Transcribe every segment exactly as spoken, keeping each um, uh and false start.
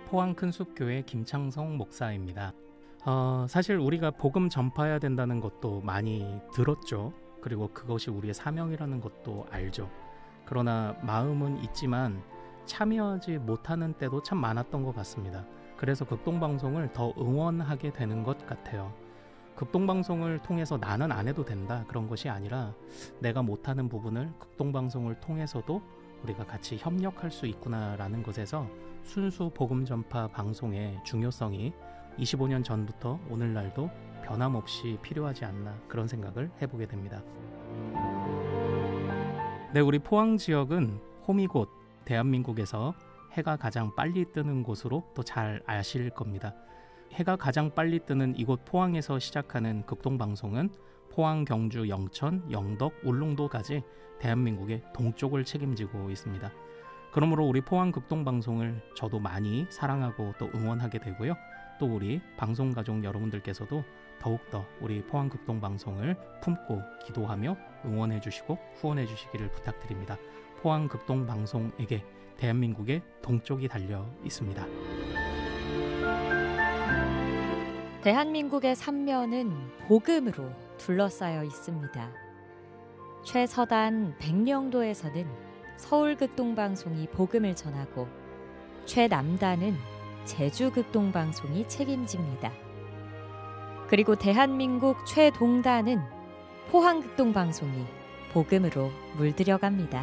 포항 큰숲교회 김창성 목사입니다. 어, 사실 우리가 복음 전파해야 된다는 것도 많이 들었죠. 그리고 그것이 우리의 사명이라는 것도 알죠. 그러나 마음은 있지만 참여하지 못하는 때도 참 많았던 것 같습니다. 그래서 극동방송을 더 응원하게 되는 것 같아요. 극동방송을 통해서 나는 안 해도 된다 그런 것이 아니라 내가 못하는 부분을 극동방송을 통해서도 우리가 같이 협력할 수 있구나라는 것에서 순수 복음 전파 방송의 중요성이 이십오 년 전부터 오늘날도 변함없이 필요하지 않나 그런 생각을 해보게 됩니다. 네, 우리 포항 지역은 호미곶, 대한민국에서 해가 가장 빨리 뜨는 곳으로 또 잘 아실 겁니다. 해가 가장 빨리 뜨는 이곳 포항에서 시작하는 극동방송은 포항, 경주, 영천, 영덕, 울릉도까지 대한민국의 동쪽을 책임지고 있습니다. 그러므로 우리 포항 극동방송을 저도 많이 사랑하고 또 응원하게 되고요. 또 우리 방송가족 여러분들께서도 더욱더 우리 포항 극동방송을 품고 기도하며 응원해 주시고 후원해 주시기를 부탁드립니다. 포항 극동방송에게 대한민국의 동쪽이 달려 있습니다. 대한민국의 삼면은 복음으로 둘러싸여 있습니다. 최서단 백령도에서는 서울극동방송이 복음을 전하고 최남단은 제주극동방송이 책임집니다. 그리고 대한민국 최동단은 포항극동방송이 복음으로 물들여갑니다.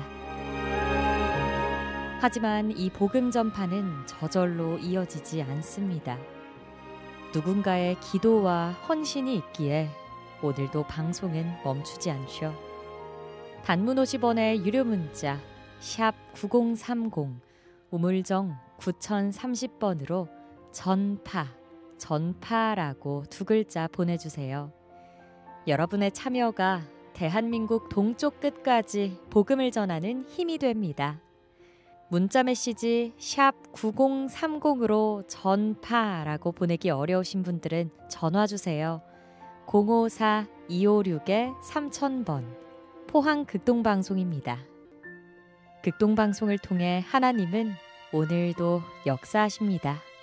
하지만 이 복음 전파는 저절로 이어지지 않습니다. 누군가의 기도와 헌신이 있기에 오늘도 방송은 멈추지 않죠. 단문 오십 원의 유료 문자 샵 구공삼공 우물정 구공삼공 번으로 전파, 전파라고 두 글자 보내주세요. 여러분의 참여가 대한민국 동쪽 끝까지 복음을 전하는 힘이 됩니다. 문자 메시지 샵 구공삼공으로 전파라고 보내기 어려우신 분들은 전화 주세요. 공오사 이오육 삼천 번 포항 극동방송입니다. 극동방송을 통해 하나님은 오늘도 역사하십니다.